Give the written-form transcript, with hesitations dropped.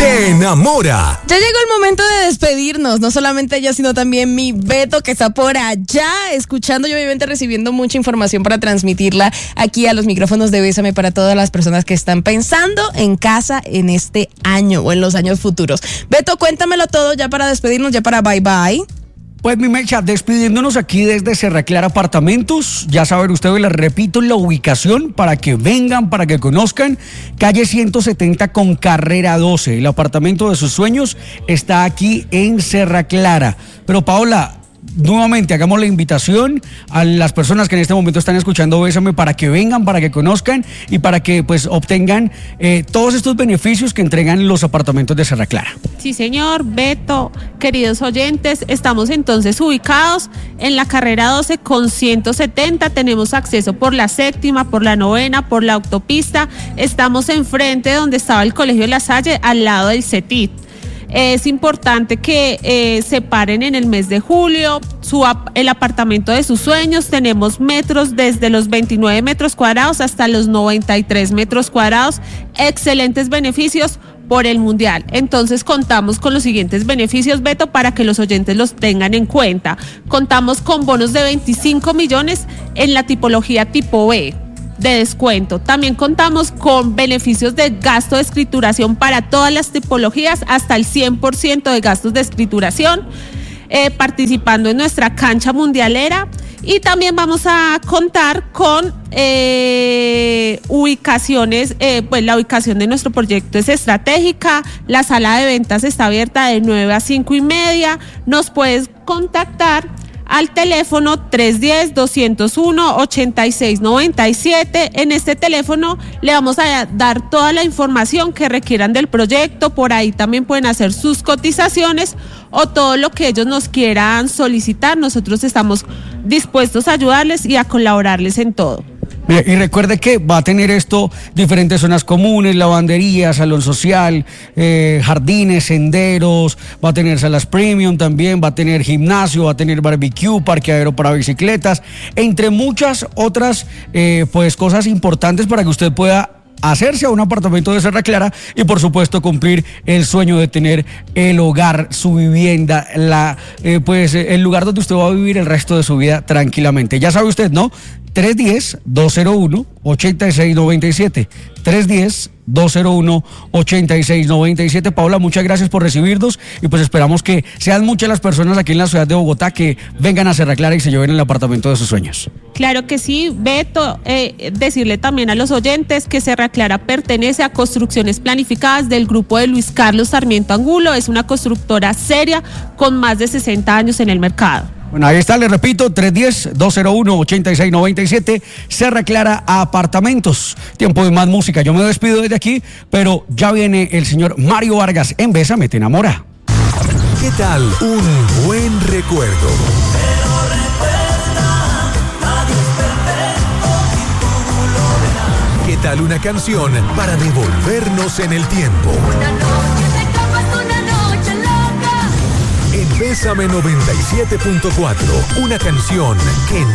te enamora. Ya llegó el momento de despedirnos, no solamente ella, sino también mi Beto, que está por allá escuchando y obviamente recibiendo mucha información para transmitirla aquí a los micrófonos de Bésame para todas las personas que están pensando en casa en este año o en los años futuros. Beto, cuéntamelo todo ya para despedirnos, ya para bye bye. Pues mi Mecha, despidiéndonos aquí desde Serra Clara Apartamentos. Ya saben ustedes, les repito la ubicación para que vengan, para que conozcan. Calle 170 con carrera 12. El apartamento de sus sueños está aquí en Serra Clara. Pero Paola, nuevamente hagamos la invitación a las personas que en este momento están escuchando Bésame para que vengan, para que conozcan y para que pues obtengan todos estos beneficios que entregan los apartamentos de Serra Clara. Sí, señor Beto, queridos oyentes, estamos entonces ubicados en la carrera 12 con 170, tenemos acceso por la séptima, por la novena, por la autopista, estamos enfrente de donde estaba el Colegio La Salle, al lado del CETIT. Es importante que se paren en el mes de julio, el apartamento de sus sueños. Tenemos metros desde los 29 metros cuadrados hasta los 93 metros cuadrados. Excelentes beneficios por el Mundial. Entonces contamos con los siguientes beneficios, Beto, para que los oyentes los tengan en cuenta. Contamos con bonos de 25 millones en la tipología tipo B de descuento. También contamos con beneficios de gasto de escrituración para todas las tipologías, hasta el 100% de gastos de escrituración, participando en nuestra cancha mundialera. Y también vamos a contar con ubicaciones, pues la ubicación de nuestro proyecto es estratégica, la sala de ventas está abierta de 9 a 5:30, nos puedes contactar al teléfono 310-201-8697. En este teléfono le vamos a dar toda la información que requieran del proyecto. Por ahí también pueden hacer sus cotizaciones o todo lo que ellos nos quieran solicitar. Nosotros estamos dispuestos a ayudarles y a colaborarles en todo. Y recuerde que va a tener esto diferentes zonas comunes, lavandería, salón social, jardines, senderos, va a tener salas premium también, va a tener gimnasio, va a tener barbecue, parqueadero para bicicletas, entre muchas otras pues cosas importantes para que usted pueda hacerse a un apartamento de Serra Clara y por supuesto cumplir el sueño de tener el hogar, su vivienda, pues el lugar donde usted va a vivir el resto de su vida tranquilamente. Ya sabe usted, ¿no? 310-201-8697. 310-201-8697. Paola, muchas gracias por recibirnos y pues esperamos que sean muchas las personas aquí en la ciudad de Bogotá que vengan a Serra Clara y se lleven el apartamento de sus sueños. Claro que sí, Beto, decirle también a los oyentes que Serra Clara pertenece a Construcciones Planificadas del grupo de Luis Carlos Sarmiento Angulo, es una constructora seria con más de 60 años en el mercado. Bueno, ahí está, les repito, 310-201-8697, Serra Clara Apartamentos. Tiempo de más música. Yo me despido desde aquí, pero ya viene el señor Mario Vargas en Bésame, te enamora. ¿Qué tal un buen recuerdo? ¿Qué tal una canción para devolvernos en el tiempo? En Bésame 97.4, una canción que